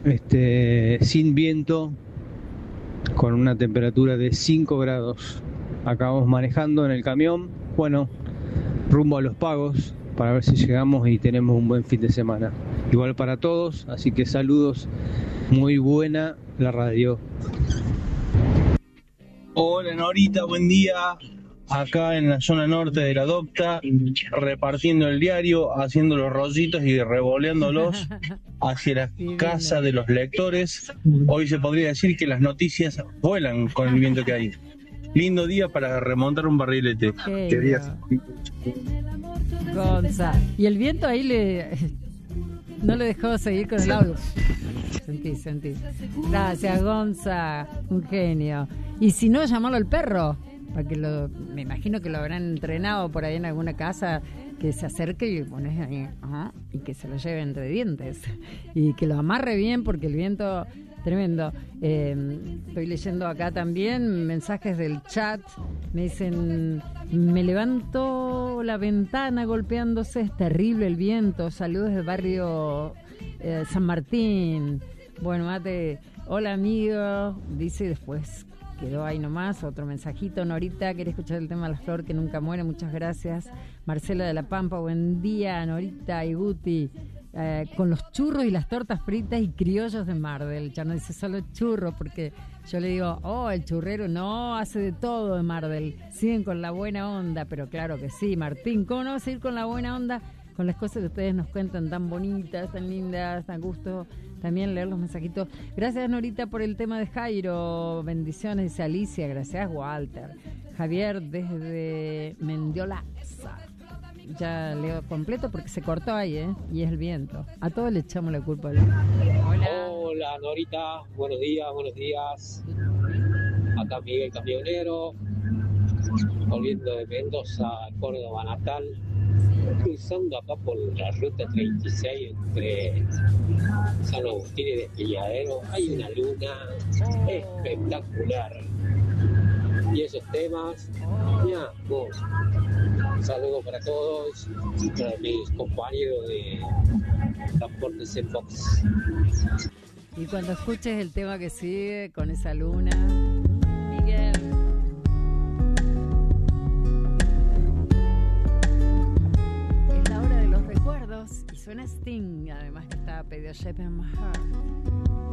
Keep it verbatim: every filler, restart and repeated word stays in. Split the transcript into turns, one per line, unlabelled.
este, sin viento, con una temperatura de cinco grados. Acabamos manejando en el camión, bueno, rumbo a Los Pagos, para ver si llegamos y tenemos un buen fin de semana. Igual para todos, así que saludos, muy buena la radio.
Hola Norita, buen día. Acá en la zona norte de la Docta, repartiendo el diario, haciendo los rollitos y revoleándolos hacia la casa de los lectores. Hoy se podría decir que las noticias vuelan con el viento que hay. Lindo día para remontar un barrilete.
Qué día. Gonza. Y el viento ahí le no le dejó seguir con el audio. Sentí, sentí. Gracias, Gonza. Un genio. Y si no, llamarlo al perro. Para que lo, me imagino que lo habrán entrenado por ahí en alguna casa, que se acerque y pones ahí, ajá, y que se lo lleve entre dientes y que lo amarre bien porque el viento tremendo. Eh, estoy leyendo acá también mensajes del chat, me dicen: me levanto la ventana golpeándose, es terrible el viento, saludos del barrio eh, San Martín. Bueno, mate, hola amigo, dice después. Quedó ahí nomás, otro mensajito. Norita, quería escuchar el tema de la flor que nunca muere, muchas gracias. Marcela de la Pampa, buen día. Norita y Guti, eh, con los churros y las tortas fritas y criollos de Mardel. Ya no dice solo churro, porque yo le digo, oh, el churrero no, hace de todo de Mardel. Siguen con la buena onda, pero claro que sí, Martín, ¿cómo no vas a ir con la buena onda? Con las cosas que ustedes nos cuentan tan bonitas, tan lindas, tan gusto también leer los mensajitos. Gracias, Norita, por el tema de Jairo. Bendiciones, dice Alicia. Gracias, Walter. Javier, desde Mendiola. Ya leo completo porque se cortó ahí, ¿eh? Y es el viento. A todos le echamos la culpa.
Hola. Hola, Norita. Buenos días, buenos días. Acá Miguel Camionero. Volviendo de Mendoza a Córdoba natal. Cruzando acá por la ruta treinta y seis entre San Agustín y Destilladero, hay una luna espectacular. Y esos temas, ya, vos. Un saludo para todos, para mis compañeros de Transportes en Box.
Y cuando escuches el tema que sigue con esa luna, Miguel. Y suena Sting, además que estaba pedido Shape in My Heart.